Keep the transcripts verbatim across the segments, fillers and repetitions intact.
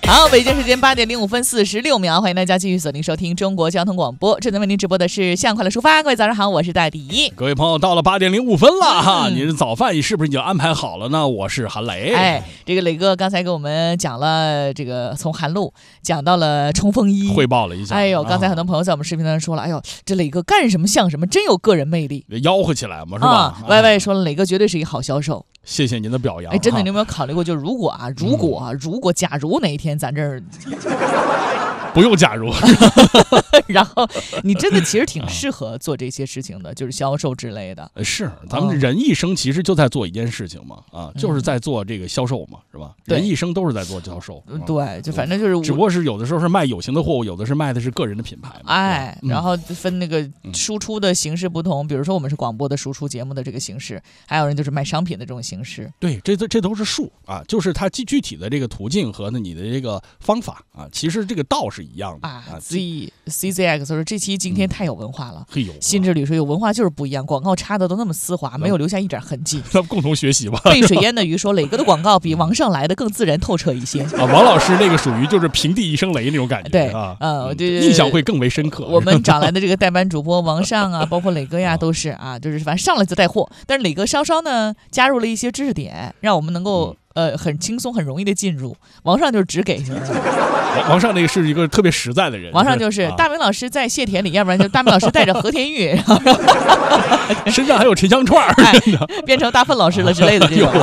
好，北京时间八点零五分四十六秒，欢迎大家继续锁定收听中国交通广播，正在为您直播的是向快乐出发。各位早上好，我是大迪。 各位朋友，到了八点零五分了哈，您的早饭是不是已经安排好了呢？我是韩磊。 哎，这个磊哥刚才给我们讲了这个从韩路讲到了冲锋衣， 汇报了一下。 哎呦，刚才很多朋友在我们视频当中说了，哎呦，这磊哥干什么像什么，真有个人魅力， 吆喝起来嘛，是吧？ 啊、歪歪说了，磊哥绝对是一个好销售。 谢谢您的表扬。 哎，真的，你有没有考虑过，就如果啊，如果啊，如果假如哪一天咱这儿不用假如， 然后你真的其实挺适合做这些事情的，就是销售之类的。 是，咱们人一生其实就在做一件事情嘛，啊，就是在做这个销售嘛，是吧？人一生都是在做销售。 对，就反正就是， 只不过是有的时候是卖有形的货物，有的是卖的是个人的品牌嘛。 哎，然后分那个输出的形式不同，比如说我们是广播的输出节目的这个形式，还有人就是卖商品的这种形式。 对，这这都是术啊，就是它具具体的这个途径和呢你的这个方法啊，其实这个道是一样的啊。Z C Z X 说这期今天太有文化了， 嘿、嗯、呦， 新之旅说有文化就是不一样，广告插的都那么丝滑，没有留下一点痕迹。 咱们共同学习吧。 背水淹的鱼说磊哥的广告比王上来的更自然透彻一些啊。王老师那个属于就是平地一声雷那种感觉， 对啊， 呃， 嗯，印象会更为深刻。 我们找来的这个代班主播王上啊，包括磊哥呀，都是啊，就是反正上来就带货，但是磊哥稍稍呢加入了一些知识点，让我们能够。嗯呃，很轻松、很容易的进入。王上就是只给型的， 王王上那个是一个特别实在的人。 王上就是大明老师在谢田里，要不然就大明老师带着和田玉，然后身上还有沉香串儿， 哎，变成大粪老师了之类的这种。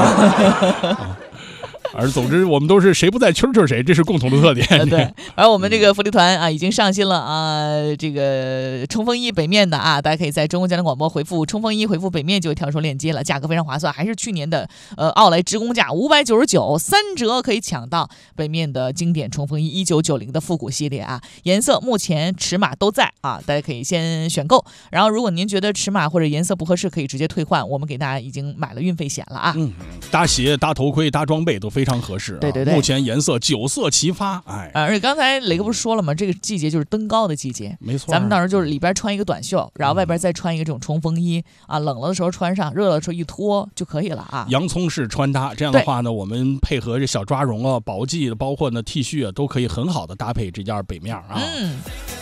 而总之，我们都是谁不在蛐蛐谁，这是共同的特点。 呃、对，而我们这个福利团啊，已经上新了啊，这个冲锋衣北面的啊，大家可以在中国交通广播回复冲锋衣，回复北面就会跳出链接了，价格非常划算，还是去年的呃奥莱职工价五百九十九，三折可以抢到北面的经典冲锋衣一九九零的复古系列啊，颜色目前尺码都在啊，大家可以先选购，然后如果您觉得尺码或者颜色不合适，可以直接退换，我们给大家已经买了运费险了啊。 嗯，搭鞋、搭头盔、搭装备都非常合适、啊。 对对对， 目前颜色九色齐发，哎， 而且刚才磊哥不是说了吗？这个季节就是登高的季节， 没错。 咱们到时候就是里边穿一个短袖，然后外边再穿一个这种冲锋衣啊，冷了的时候穿上，热了的时候一脱就可以了啊。 洋葱式穿搭，这样的话呢，我们配合这小抓绒啊、薄系，包括呢 T 恤啊，都可以很好的搭配这件北面啊。 嗯。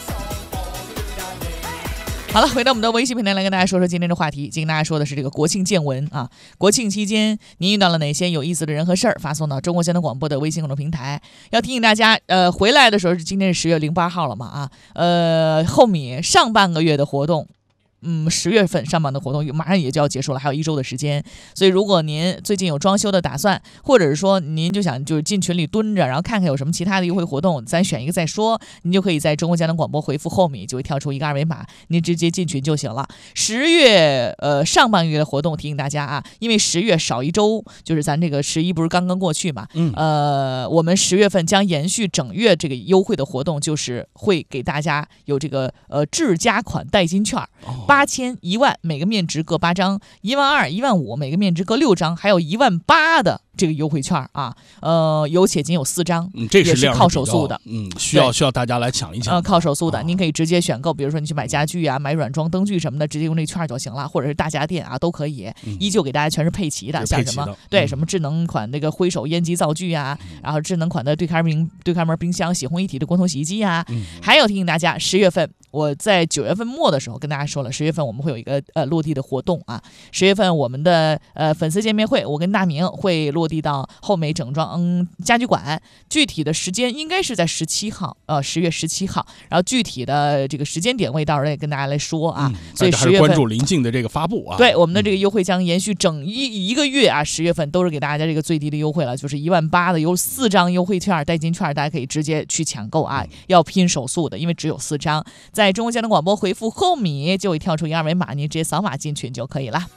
好了，回到我们的微信平台来跟大家说说今天的话题。今天跟大家说的是这个国庆见闻啊。国庆期间您遇到了哪些有意思的人和事儿？发送到中国交通广播的微信公众平台。要提醒大家，呃，回来的时候是今天是十月零八号了嘛啊？呃，后面上半个月的活动。嗯，十月份上半的活动马上也就要结束了，还有一周的时间。所以如果您最近有装修的打算，或者是说您就想就是进群里蹲着，然后看看有什么其他的优惠活动，咱选一个再说。您就可以在中国交通广播回复后米，就会跳出一个二维码，您直接进群就行了。十月呃上半个月的活动提醒大家啊，因为十月少一周，就是咱这个十一不是刚刚过去嘛， 嗯， 呃，我们十月份将延续整月这个优惠的活动，就是会给大家有这个呃质加款代金券。哦，八千、一万，每个面值各八张；一万二、一万五，每个面值各六张；还有一万八的这个优惠券啊，呃，有且仅有四张， 嗯，这是也是靠手速的， 嗯，需要需要大家来抢一抢， 呃，靠手速的， 哦、 您可以直接选购，比如说你去买家具啊、买软装灯具什么的，直接用这券就行了，或者是大家电啊都可以， 嗯、 依旧给大家全是配齐的，像什么、嗯、对什么智能款那个挥手烟机灶具啊，嗯、然后智能款的对开门对开门冰箱、洗烘一体的滚筒洗衣机啊， 嗯、 还有提醒大家，十月份我在九月份末的时候跟大家说了，十月份我们会有一个呃落地的活动啊，十月份我们的呃粉丝见面会，我跟大明会落地到后美整装嗯家居馆，具体的时间应该是在十七号，呃十月十七号，然后具体的这个时间点位到时候也跟大家来说啊， 嗯、 所以十月份关注临近的这个发布啊， 对我们的这个优惠将延续整一一个月啊，十月份都是给大家这个最低的优惠了，就是一万八的有四张优惠券代金券，大家可以直接去抢购啊，要拼手速的，因为只有四张，在中国交通广播回复后米就会跳出一个二维码，您直接扫码进群就可以了。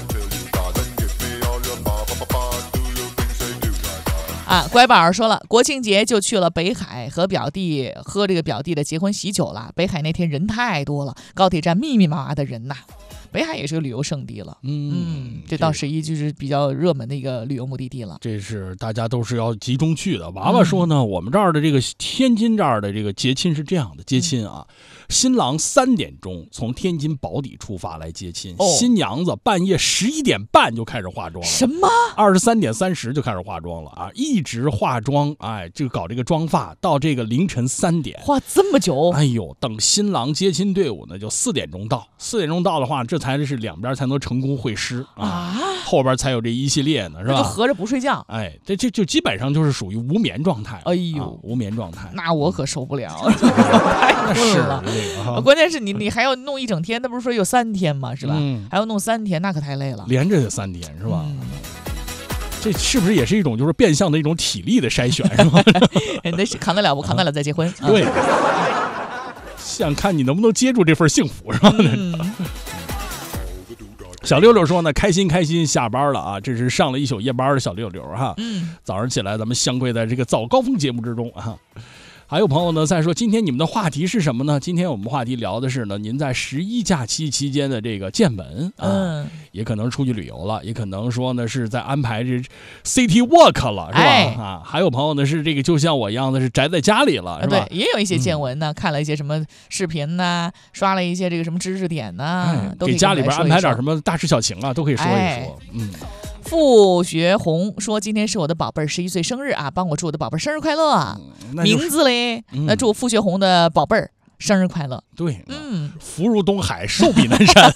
啊，乖宝儿说了，国庆节就去了北海和表弟喝这个表弟的结婚喜酒了。北海那天人太多了，高铁站密密麻麻的人呐。 北海也是个旅游胜地了。 嗯嗯，这到十一就是比较热门的一个旅游目的地了。 这是大家都是要集中去的。娃娃说呢，嗯、我们这儿的这个天津这儿的这个接亲是这样的，接亲啊，嗯、新郎三点钟从天津宝坻出发来接亲，哦、新娘子半夜十一点半就开始化妆了。 什么？ 二十三点三十就开始化妆了啊，一直化妆，哎，就搞这个妆发到这个凌晨三点， 化这么久。 哎呦，等新郎接亲队伍呢，就四点钟到，四点钟到的话，这才是两边才能成功会师啊，啊后边才有这一系列呢，是吧？ 就合着不睡觉， 哎，这这就基本上就是属于无眠状态。 哎呦， 啊、无眠状态， 那我可受不了，太困了。 这个、 关键是你你还要弄一整天，那不是说有三天吗？是吧？嗯、还要弄三天，那可太累了， 连着有三天是吧？ 嗯， 这是不是也是一种就是变相的一种体力的筛选，是吧？ 那是扛得了不扛得了再结婚。 啊、对，想看你能不能接住这份幸福，是吧？嗯、小六六说呢，开心开心，下班了啊！这是上了一宿夜班的小六六哈。嗯，早上起来咱们相会在这个早高峰节目之中啊。还有朋友呢在说，今天你们的话题是什么呢？今天我们话题聊的是呢，您在十一假期期间的这个见闻啊，嗯、也可能出去旅游了，也可能说呢是在安排这 city walk 了，是吧？哎、啊，还有朋友呢是这个就像我一样的是宅在家里了，是吧？ 对，也有一些见闻呢，嗯、看了一些什么视频呐，刷了一些这个什么知识点呐， 哎、 都可以给家里边安排点什么大事小情啊，都可以说一说。哎、嗯。 傅学红说：“今天是我的宝贝儿十一岁生日啊，帮我祝我的宝贝儿生日快乐。嗯、名字嘞，嗯、那祝傅学红的宝贝儿生日快乐。 对，嗯，福如东海，寿比南山。”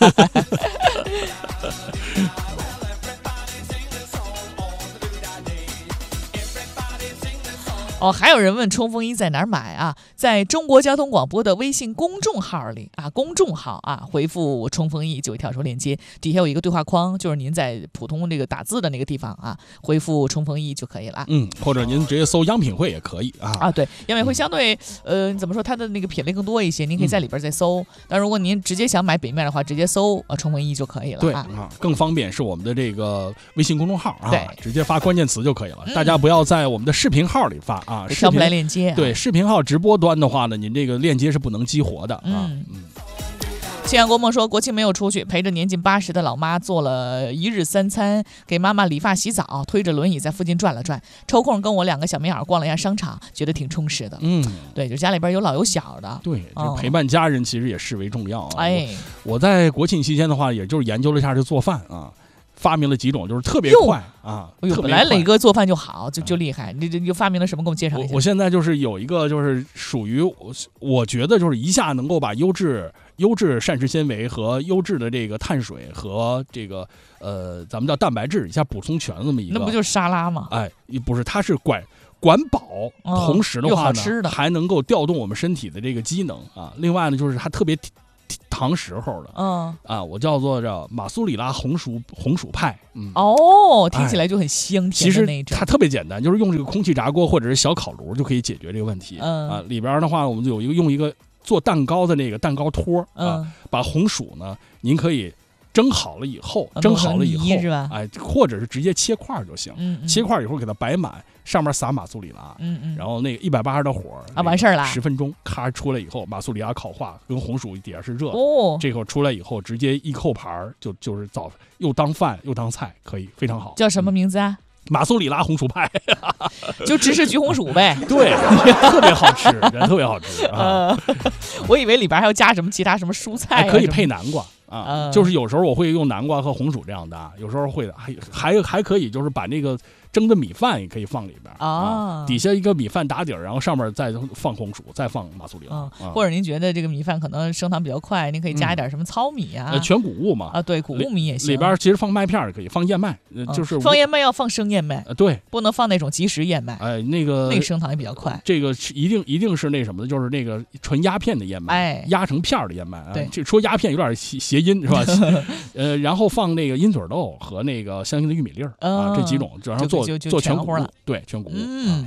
哦，还有人问冲锋衣在哪儿买啊？在中国交通广播的微信公众号里啊，公众号啊，回复冲锋衣就会跳出链接，底下有一个对话框，就是您在普通这个打字的那个地方啊，回复冲锋衣就可以了。 嗯，或者您直接搜央品汇也可以啊。 啊，对，央品汇相对呃怎么说，它的那个品类更多一些，您可以在里边再搜。嗯、但如果您直接想买北面的话，直接搜啊冲锋衣就可以了。 对啊， 更方便是我们的这个微信公众号啊， 对， 直接发关键词就可以了。嗯、大家不要在我们的视频号里发。啊， 跳不来链接、啊。 对，视频号直播端的话呢，您这个链接是不能激活的啊。嗯嗯。 庆阳国梦说，国庆没有出去，陪着年近八十的老妈做了一日三餐，给妈妈理发洗澡，推着轮椅在附近转了转，抽空跟我两个小棉袄逛了一下商场，觉得挺充实的。嗯，对，就家里边有老有小的。 对，就陪伴家人其实也视为重要啊。 哎， 我，我在国庆期间的话，也就是研究了一下这做饭啊。发明了几种，就是特别快啊！ 哎呦，本来磊哥做饭就好，就就厉害。你这你发明了什么？给我们介绍一下。 我, 我现在就是有一个，就是属于我，我觉得就是一下能够把优质、优质膳食纤维和优质的这个碳水和这个呃，咱们叫蛋白质一下补充全这么一个。 那不就是沙拉吗？ 哎，不是，它是管管饱， 哦、 同时的话呢， 吃的还能够调动我们身体的这个机能啊。另外呢，就是它特别糖时候的，嗯啊，我叫做这马苏里拉红薯红薯派，嗯哦，听起来就很香甜的那种。 其实它特别简单，就是用这个空气炸锅或者是小烤炉就可以解决这个问题。嗯啊，里边的话我们就有一个用一个做蛋糕的那个蛋糕托啊，嗯、把红薯呢，您可以蒸好了以后，蒸好了以后是吧？ 哎，或者是直接切块就行，嗯嗯、切块以后给它摆满。上面撒马苏里拉，嗯嗯，然后那个一百八十的火啊，完事儿了， 十分钟，咔出来以后，马苏里拉烤化，跟红薯底下是热的，哦，这口出来以后，直接一扣盘就就是早又当饭又当菜，可以非常好。 叫什么名字啊？ 马苏里拉红薯派， 就只是橘红薯呗。 对，特别好吃，特别好吃啊！ 呃、我以为里边还要加什么其他什么蔬菜、啊， 可以配南瓜。啊，嗯、就是有时候我会用南瓜和红薯这样搭，有时候会的，还还还可以，就是把那个蒸的米饭也可以放里边、哦、啊，底下一个米饭打底儿，然后上面再放红薯，再放马苏里拉、嗯啊。或者您觉得这个米饭可能升糖比较快，您可以加一点什么糙米啊， 呃、全谷物嘛， 啊，对，谷物米也行。 里边其实放麦片也可以，放燕麦，呃、就是放燕麦要放生燕麦， 呃、对， 不能放那种即食燕麦。 哎，那个那个升糖也比较快。 这个一定一定是那什么的，就是那个纯鸦片的燕麦， 哎， 压成片的燕麦。 对， 这说鸦片有点谐音是吧？呃，然后放那个鹰嘴豆和那个相应的玉米粒儿、嗯、啊，这几种，然后做做全谷物，对，全谷物。嗯。啊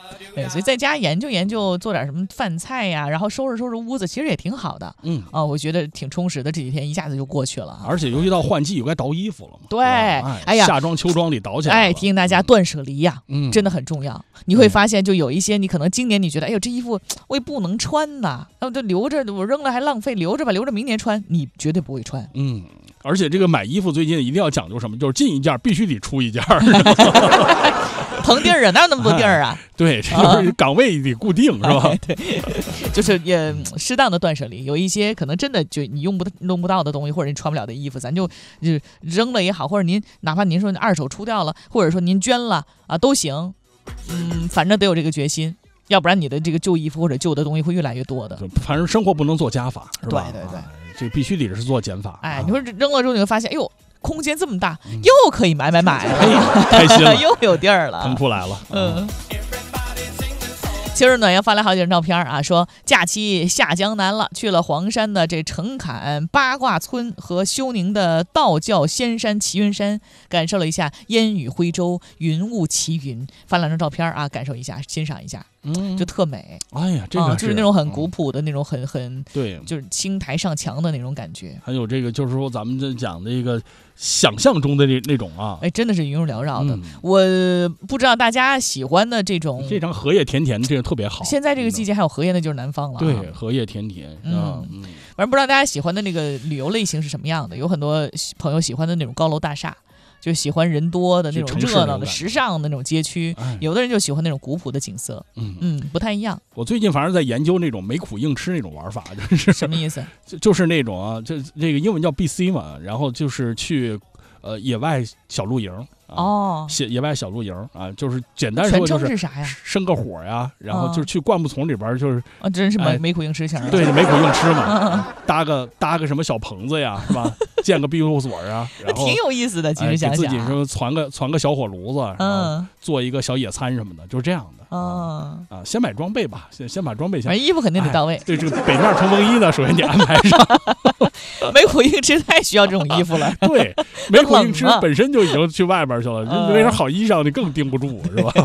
对，所以在家研究研究，做点什么饭菜呀，然后收拾收拾屋子，其实也挺好的。 嗯啊，我觉得挺充实的，这几天一下子就过去了。 而且尤其到换季，又该倒衣服了嘛。 对，哎呀， 夏装秋装得倒起来。 哎，提醒大家断舍离呀， 嗯， 真的很重要。你会发现，就有一些你可能今年你觉得，哎呦，这衣服我也不能穿呐，那我就留着，我扔了还浪费，留着吧，留着明年穿，你绝对不会穿。 嗯。而且这个买衣服最近一定要讲究什么，就是进一件必须得出一件。 腾地儿啊，哪有那么多地儿啊？ 对，这就是岗位得固定， 啊、 是吧？ 对，就是也适当的断舍离，有一些可能真的就你用不弄不到的东西，或者你穿不了的衣服，咱就就扔了也好，或者您哪怕您说二手出掉了，或者说您捐了啊都行，嗯，反正得有这个决心。要不然你的这个旧衣服或者旧的东西会越来越多的。 反正生活不能做加法，是吧？ 对对对， 啊、这必须得是做减法。 哎，你说扔了之后你会发现，哎呦，空间这么大，嗯、又可以买买买了， 哎、开心了， 又有地儿了， 腾出来了。 嗯。今日暖阳发来好几张照片啊，说假期下江南了，去了黄山的这城坎八卦村和休宁的道教仙山齐云山，感受了一下烟雨徽州，云雾齐云。发两张照片啊，感受一下，欣赏一下。嗯，就特美。 哎呀，这个、 啊、就是那种很古朴的那种很，很很对， 就是青苔上墙的那种感觉。 还有这个，就是说咱们这讲的一个想象中的那那种啊， 哎，真的是云雾缭绕的。嗯、我不知道大家喜欢的这种， 这张荷叶甜甜，这个特别好。 现在这个季节还有荷叶，那就是南方了、啊。 对，荷叶甜甜。嗯嗯。 反正不知道大家喜欢的那个旅游类型是什么样的，有很多朋友喜欢的那种高楼大厦。就喜欢人多的那种热闹的、时尚的那种街区，有的人就喜欢那种古朴的景色，嗯嗯，不太一样。 我最近反正在研究那种没苦硬吃那种玩法，就是什么意思？ 就就是那种啊，这这个英文叫 B C 嘛，然后就是去呃野外小露营。哦，野野外小露营啊，就是简单说就是啥呀？ 生个火呀，然后就是去灌木丛里边，就是啊，真是没没苦硬吃型。 对，没苦硬吃嘛，搭个搭个什么小棚子呀，是吧？建个庇护所啊，然后挺有意思的。其实想想，自己说攒个攒个小火炉子，然后做一个小野餐什么的，就是这样的。啊啊，先买装备吧，先先把装备先。 衣服肯定得到位。 对，这个北面冲锋衣呢，首先得安排上。 没苦硬吃太需要这种衣服了。 对，没苦硬吃本身就已经去外边去了，没身好衣裳你更盯不住，是吧？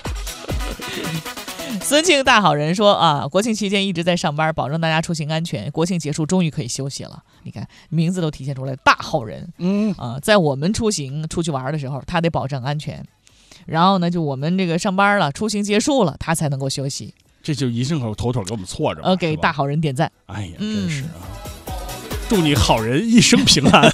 孙庆大好人说啊，国庆期间一直在上班，保证大家出行安全。国庆结束，终于可以休息了。你看名字都体现出来，大好人。嗯啊，在我们出行出去玩的时候，他得保证安全。然后呢，就我们这个上班了，出行结束了，他才能够休息。 这就一顺口头头给我们错着。 呃，给大好人点赞。 哎呀，真是啊！嗯、祝你好人一生平安。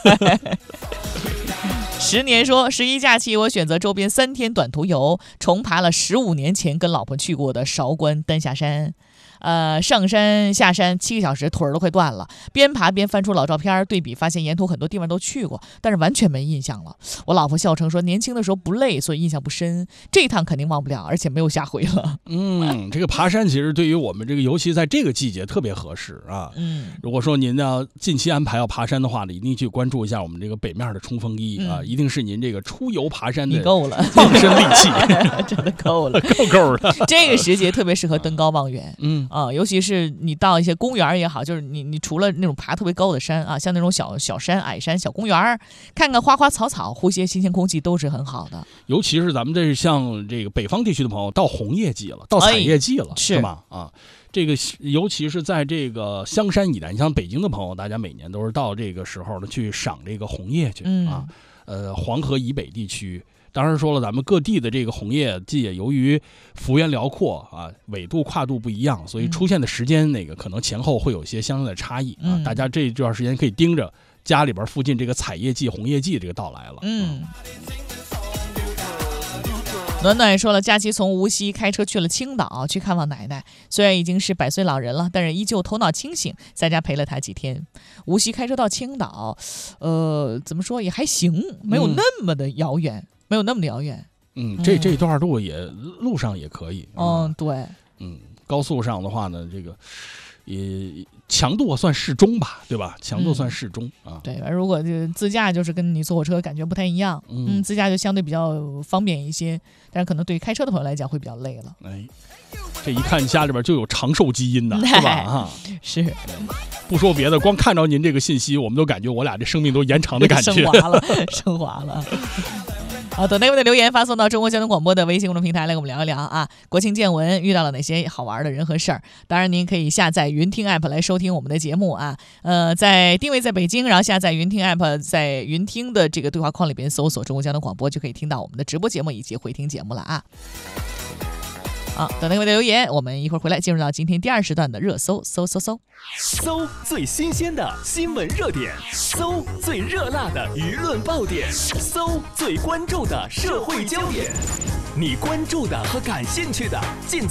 十年说，十一假期我选择周边三天短途游，重爬了十五年前跟老婆去过的韶关丹下山。呃，上山下山七个小时，腿儿都快断了。边爬边翻出老照片对比，发现沿途很多地方都去过，但是完全没印象了。我老婆笑称说，年轻的时候不累，所以印象不深。这一趟肯定忘不了，而且没有下回了。 嗯，这个爬山其实对于我们这个，尤其在这个季节特别合适啊。嗯，如果说您要近期安排要爬山的话呢，一定去关注一下我们这个北面的冲锋衣、嗯、啊，一定是您这个出游爬山的你够了， 放身利器， 真的够了， 够够的。 这个时节特别适合登高望远。嗯。啊，尤其是你到一些公园也好，就是你你除了那种爬特别高的山啊，像那种小小山、矮山、小公园，看看花花草草，呼吸新鲜空气都是很好的。 尤其是咱们这像这个北方地区的朋友，到红叶季了，到采叶季了，哎、是吧？啊，这个尤其是在这个香山以南，像北京的朋友，大家每年都是到这个时候呢去赏这个红叶去、嗯、啊。呃，黄河以北地区。当然说了，咱们各地的这个红叶季，由于幅员辽阔啊，纬度跨度不一样，所以出现的时间那个可能前后会有些相应的差异啊。嗯、大家这段时间可以盯着家里边附近这个采叶季、红叶季这个到来了。嗯。 暖暖也说了，假期从无锡开车去了青岛去看望奶奶，虽然已经是百岁老人了，但是依旧头脑清醒，在家陪了她几天。无锡开车到青岛，呃，怎么说也还行，没有那么的遥远。嗯没有那么的遥远， 嗯，这这段路也路上也可以， 嗯，对， 嗯，高速上的话呢，这个也强度算适中吧，对吧？强度算适中、嗯、啊。 对，如果就自驾就是跟你坐火车感觉不太一样，嗯，嗯自驾就相对比较方便一些，但是可能对于开车的朋友来讲会比较累了。哎， 这一看家里边就有长寿基因的，是吧？啊， 是。 不说别的，光看着您这个信息，我们都感觉我俩这生命都延长的感觉， 升华了，升华了。 好，等待位的留言发送到中国交通广播的微信公众平台来跟我们聊一聊啊。国庆见闻遇到了哪些好玩的人和事儿？当然，您可以下载云听 app 来收听我们的节目啊。呃，在定位在北京，然后下载云听 app， 在云听的这个对话框里边搜索中国交通广播，就可以听到我们的直播节目以及回听节目了啊。好，等待位的留言，我们一会儿回来进入到今天第二时段的热搜，搜搜搜， 搜最新鲜的新闻热点，搜最热辣的舆论爆点，搜最关注的社会焦点，你关注的和感兴趣的尽在